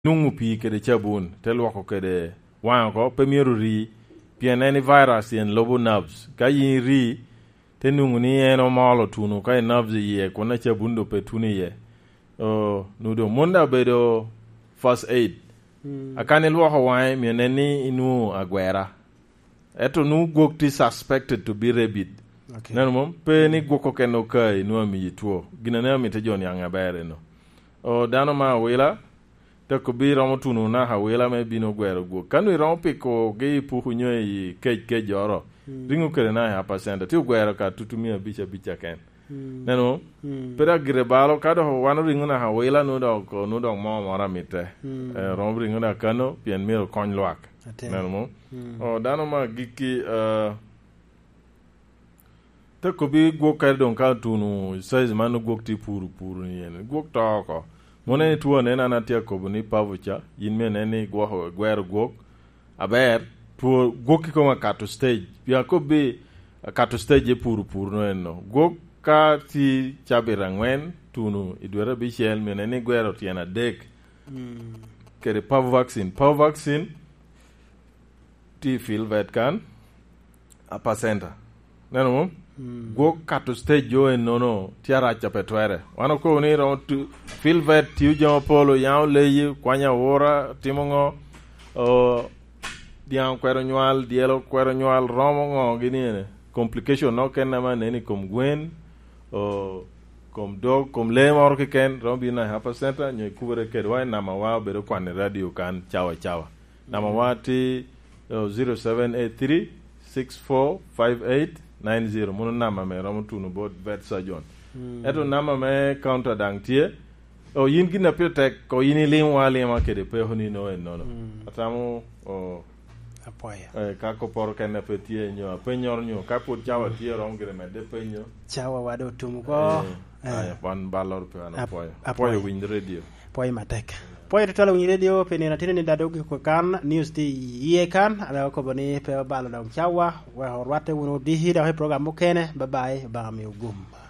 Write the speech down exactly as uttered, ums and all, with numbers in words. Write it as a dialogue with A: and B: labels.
A: nungu pi kede chabun te lwoko kede wang ko pe miru ri pien any virus yen lobo nerves ka yin ri te nungu ni eno malo tunu ka nerves ye kona chabun do pe tuni ye o nudo munda bedo first aid mm. akane lwoko wang mieneni inu agwera eto nu gokti suspected to be rabid okay. Nano mom pe ni goko keno kai nu ami yituo ginana mi te joni anga bare no o dano ma wela te ko bi ramo tunu na ha wela me bino gwero go kanu ramo piko ge pu hunyo yi ke ke joro mm. ringu kere na ha pasenda ti gwero ka tutumia bicha bicha ken mm. nano mm. pera grebalo kado ho wanu ringu na ha wela no do ko no do mo mora mite mm. eh, ramo ringu na kano pien miro kon luak nano mo mm. o dano ma giki uh, te ko bi go kere don ka tunu size manu gokti puru puru ni yen gokta ko mone tuo ne na tia ko ni pavucha yin me ne ni go gwer gok aber tuo goki ko ma kato stage bia ko be kato stage puru puru no no gok ka ti chabira ngwen tunu idwera bi shel me ne ni gwero tiena dek mm. kere pav vaccine pav vaccine ti fil vet kan a pasenta nano Mm. go kato stage jo en nono tiara chapetwere wano ko ni ro fil vet tiu jo polo yaw leyi kwanya wora timongo o dian kwero nyal dielo kwero nyal romo ngo gini complication no ken na mani kom gwen o kom dog kom le mor ke ken rombi na hapa center nyoy kubere ke wa na ma wa be ko ne radio kan chawa chawa na ma wati zero seven eight three six four five eight nine zero mono nama me ramu tunu bot vet surgeon mm. eto nama me counter dang tie o yin gina petek ko yini lim wali ma kede pe honi no en no mm. atamu o
B: apoya
A: eh ka ko por ken pe tie nyo pe nyor nyo ka put chawa tie rom gire me de pe nyo
B: chawa wado tumu ko
A: eh ay pan balor pe an apoya apoya win radio
B: poy matek poy to tolo win radio pe ne na tini da dogi ko kan news di ye kan ala ko boni pe balo dam chawa wa horwate wono di hida he program mo kene bye bye ba mi ugum